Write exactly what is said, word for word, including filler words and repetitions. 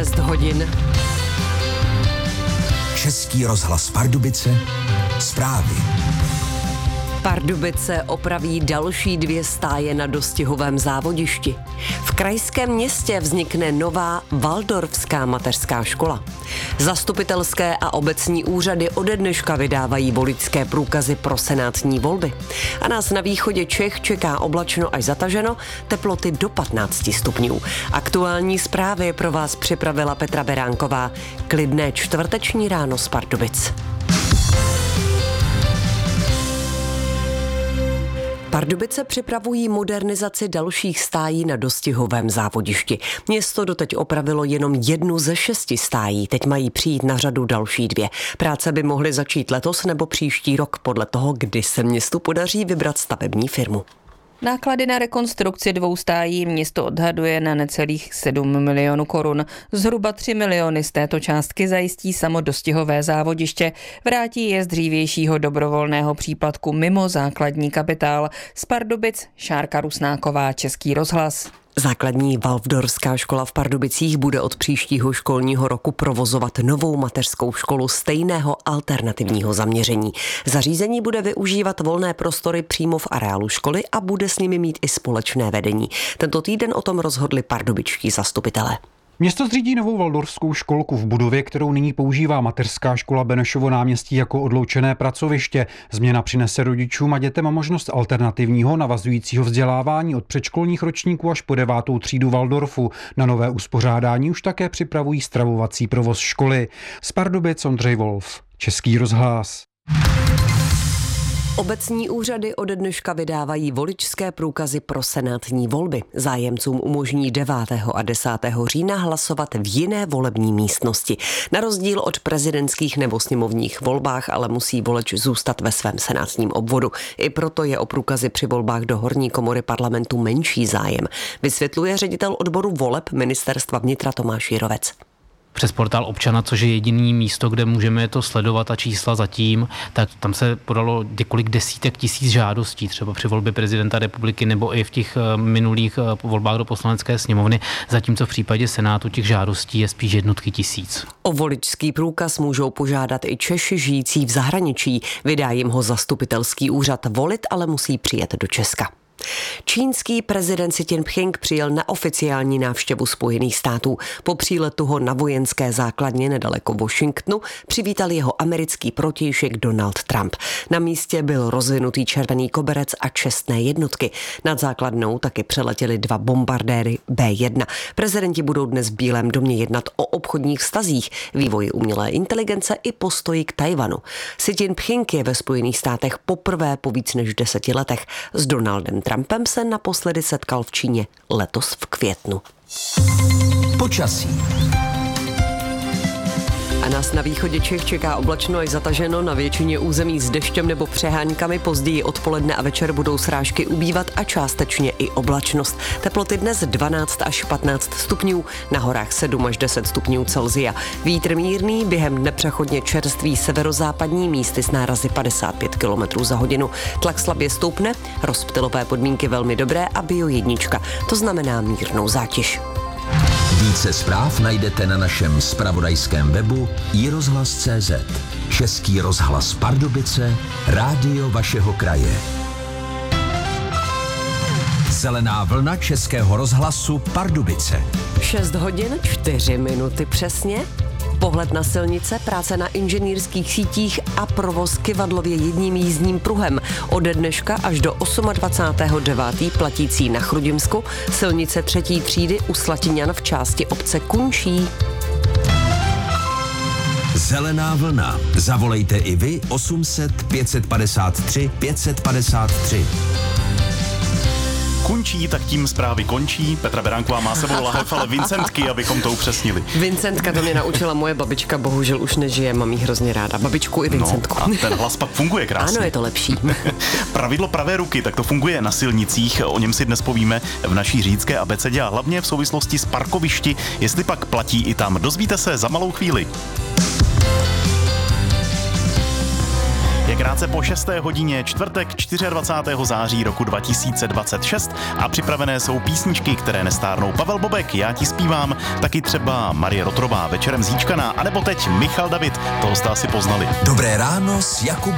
šest hodin. Český rozhlas Pardubice, zprávy. Pardubice opraví další dvě stáje na dostihovém závodišti. V krajském městě vznikne nová Waldorfská mateřská škola. Zastupitelské a obecní úřady ode dneška vydávají voličské průkazy pro senátní volby. A nás na východě Čech čeká oblačno až zataženo, teploty do patnáct stupňů. Aktuální zprávy pro vás připravila Petra Beránková. Klidné čtvrteční ráno z Pardubic. Pardubice připravují modernizaci dalších stájí na dostihovém závodišti. Město doteď opravilo jenom jednu ze šesti stájí, teď mají přijít na řadu další dvě. Práce by mohly začít letos nebo příští rok, podle toho, kdy se městu podaří vybrat stavební firmu. Náklady na rekonstrukci dvou stájí město odhaduje na necelých sedm milionů korun. Zhruba tři miliony z této částky zajistí samo dostihové závodiště, vrátí je z dřívějšího dobrovolného příplatku mimo základní kapitál. Z Pardubic Šárka Rusnáková, Český rozhlas. Základní Waldorfská škola v Pardubicích bude od příštího školního roku provozovat novou mateřskou školu stejného alternativního zaměření. Zařízení bude využívat volné prostory přímo v areálu školy a bude s nimi mít i společné vedení. Tento týden o tom rozhodli pardubičtí zastupitelé. Město zřídí novou waldorfskou školku v budově, kterou nyní používá mateřská škola Benešovo náměstí jako odloučené pracoviště. Změna přinese rodičům a dětem možnost alternativního navazujícího vzdělávání od předškolních ročníků až po devátou třídu Waldorfu. Na nové uspořádání už také připravují stravovací provoz školy. Z Pardubic Ondřej Wolf, Český rozhlas. Obecní úřady ode dneška vydávají voličské průkazy pro senátní volby. Zájemcům umožní devátého a desátého října hlasovat v jiné volební místnosti. Na rozdíl od prezidentských nebo sněmovních volbách ale musí volič zůstat ve svém senátním obvodu. I proto je o průkazy při volbách do horní komory parlamentu menší zájem, vysvětluje ředitel odboru voleb Ministerstva vnitra Tomáš Jirovec. Přes portál občana, což je jediný místo, kde můžeme to sledovat a čísla zatím, tak tam se podalo několik desítek tisíc žádostí, třeba při volbě prezidenta republiky nebo i v těch minulých volbách do poslanecké sněmovny, zatímco v případě Senátu těch žádostí je spíš jednotky tisíc. O voličský průkaz můžou požádat i Češi žijící v zahraničí. Vydá jim ho zastupitelský úřad, volit ale musí přijet do Česka. Čínský prezident Xi Jinping přijel na oficiální návštěvu Spojených států. Po příletu ho na vojenské základně nedaleko Washingtonu přivítal jeho americký protějšek Donald Trump. Na místě byl rozvinutý červený koberec a čestné jednotky. Nad základnou taky přeletěly dva bombardéry bé jedna. Prezidenti budou dnes v Bílém domě jednat o obchodních vztazích, vývoji umělé inteligence i postoji k Tajvanu. Xi Jinping je ve Spojených státech poprvé po víc než deseti letech. S Donaldem Trumpem se naposledy setkal v Číně letos v květnu. Počasí. A nás na východě Čech čeká oblačno až zataženo, na většině území s deštěm nebo přeháňkami, později odpoledne a večer budou srážky ubývat a částečně i oblačnost. Teploty dnes dvanáct až patnáct stupňů, na horách sedm až deset stupňů Celsia. Vítr mírný, během dne přechodně čerstvý severozápadní, místy s nárazy padesát pět kilometrů za hodinu. Tlak slabě stoupne, rozptylové podmínky velmi dobré a bio jednička, to znamená mírnou zátěž. Více zpráv najdete na našem zpravodajském webu i rozhlas tečka cé zet. Český rozhlas Pardubice, rádio vašeho kraje. Zelená vlna Českého rozhlasu Pardubice. šest hodin, čtyři minuty přesně. Pohled na silnice, práce na inženýrských sítích a provoz kyvadlově jedním jízdním pruhem. Ode dneška až do dvacátého osmého devátého platící na Chrudimsku silnice třetí třídy u Slatiňan v části obce Kunčí. Zelená vlna. Zavolejte i vy osm set pět padesát tři pět padesát tři. Kunčí, tak tím zprávy končí. Petra Beránková má sebou lahev, ale Vincentky, abychom to upřesnili. Vincentka, to mě naučila moje babička, bohužel už nežije, mám jí hrozně ráda. Babičku i Vincentku. No, a ten hlas pak funguje krásně. Ano, je to lepší. Pravidlo pravé ruky, tak to funguje na silnicích, o něm si dnes povíme v naší řídské abecedě a hlavně v souvislosti s parkovišti, jestli pak platí i tam. Dozvíte se za malou chvíli. Je krátce po šesté hodině, čtvrtek dvacátého čtvrtého září roku dva tisíce dvacet šest a připravené jsou písničky, které nestárnou. Pavel Bobek, Já ti zpívám, taky třeba Marie Rotrová, Večerem zíčkaná, anebo teď Michal David, toho jste asi poznali. Dobré ráno s Jakubem